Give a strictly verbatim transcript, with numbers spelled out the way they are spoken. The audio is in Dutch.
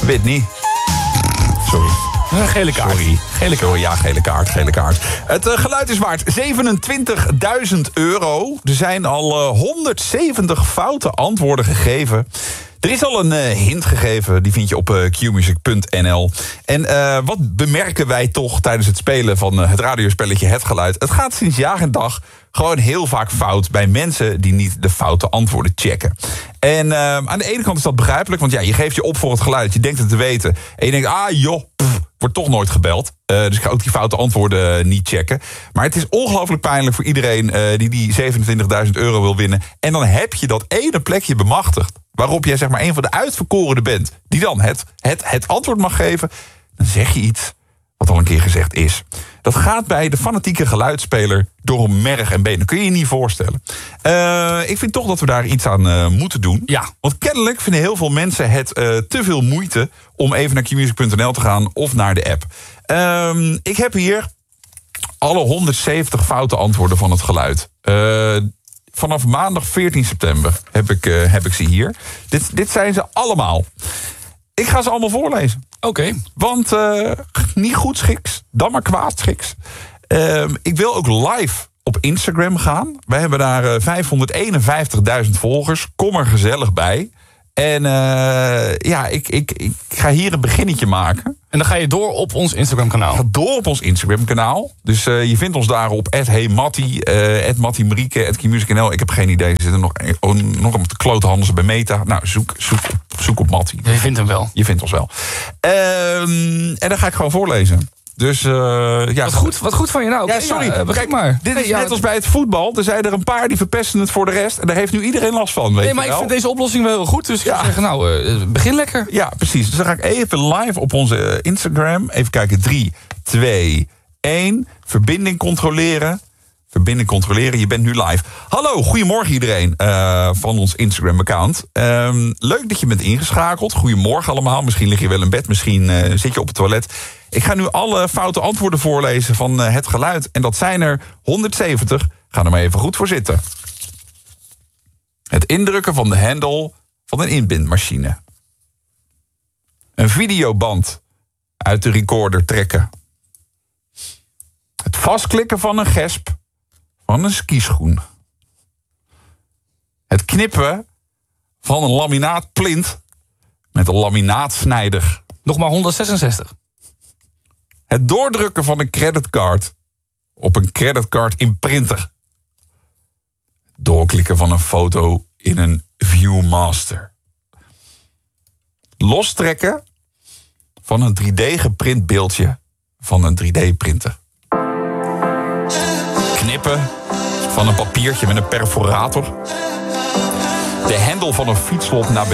Whitney. Sorry. Een gele kaart. Sorry. Gele kaart. Ja, gele kaart, gele kaart. Het uh, geluid is waard zevenentwintigduizend euro. Er zijn al uh, honderdzeventig foute antwoorden gegeven. Er is al een uh, hint gegeven, die vind je op uh, q music punt n l. En uh, wat bemerken wij toch tijdens het spelen van uh, het radiospelletje Het Geluid? Het gaat sinds jaar en dag gewoon heel vaak fout bij mensen die niet de foute antwoorden checken. En uh, aan de ene kant is dat begrijpelijk, want ja, je geeft je op voor het geluid. Je denkt het te weten. En je denkt, ah joh, pff, wordt toch nooit gebeld. Uh, dus ik ga ook die foute antwoorden uh, niet checken. Maar het is ongelooflijk pijnlijk voor iedereen uh, die die zevenentwintigduizend euro wil winnen. En dan heb je dat ene plekje bemachtigd, waarop jij zeg maar een van de uitverkorenen bent, die dan het, het, het antwoord mag geven. Dan zeg je iets wat al een keer gezegd is. Dat gaat bij de fanatieke geluidsspeler door merg en been. Dat kun je je niet voorstellen. Uh, ik vind toch dat we daar iets aan uh, moeten doen. Ja. Want kennelijk vinden heel veel mensen het uh, te veel moeite om even naar q music punt n l te gaan of naar de app. Uh, ik heb hier alle honderdzeventig foute antwoorden van het geluid. Uh, vanaf maandag veertien september heb ik, uh, heb ik ze hier. Dit, dit zijn ze allemaal. Ik ga ze allemaal voorlezen. Oké. Okay. Want uh, niet goed schiks, dan maar kwaad schiks. Uh, ik wil ook live op Instagram gaan. Wij hebben daar uh, vijfhonderdeenenvijftigduizend volgers. Kom er gezellig bij. En uh, ja, ik, ik, ik ga hier een beginnetje maken. En dan ga je door op ons Instagram-kanaal. Ga door op ons Instagram-kanaal. Dus uh, je vindt ons daar op at heymatti, uh, at Mattie Marieke, at qmusic punt n l. Ik heb geen idee, ze zitten nog, oh, nog op de klote handen ze bij Meta. Nou, zoek, zoek, zoek op Mattie. Ja, je vindt hem wel. Je vindt ons wel. Uh, en dan ga ik gewoon voorlezen. Dus, uh, ja, wat, goed, wat goed van je nou. Ja, sorry. Ja, begin Kijk, maar. Dit nee, is ja, net als bij het voetbal. Er zijn er een paar die verpesten het voor de rest. En daar heeft nu iedereen last van. Weet nee, maar je ik wel? vind deze oplossing wel heel goed. Dus ik ja. zou zeggen, nou, uh, begin lekker. Ja, precies. Dus dan ga ik even live op onze Instagram. Even kijken. drie, twee, één. Verbinding controleren. Verbinding controleren. Je bent nu live. Hallo, goedemorgen iedereen uh, van ons Instagram-account. Um, leuk dat je bent ingeschakeld. Goedemorgen allemaal. Misschien lig je wel in bed. Misschien uh, zit je op het toilet. Ik ga nu alle foute antwoorden voorlezen van uh, Het Geluid. En dat zijn er honderdzeventig. Ga er maar even goed voor zitten. Het indrukken van de hendel van een inbindmachine. Een videoband uit de recorder trekken. Het vastklikken van een gesp van een skischoen. Het knippen van een laminaatplint met een laminaatsnijder. Nog maar honderdzesenzestig. Het doordrukken van een creditcard op een creditcard imprinter. Doorklikken van een foto in een Viewmaster. Lostrekken van een drie D geprint beeldje van een drie D printer. Knippen van een papiertje met een perforator. De hendel van een fietsslot naar